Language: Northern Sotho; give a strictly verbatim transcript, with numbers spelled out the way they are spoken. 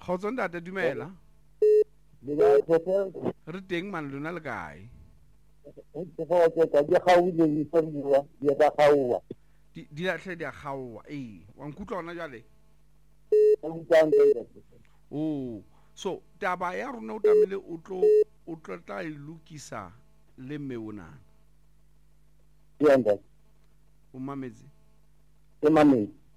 kgotso ntate dumela le ga tse re teng man lona le kae tse tse ka di gaule di tsodiwa di ba gaua di di lahle di a kgaowa ee wa nkutlwa ona jwale o ntse oh so taba ya rona o tamile o tlo o tlo tla ilukisa le meona di anda o mametse e mame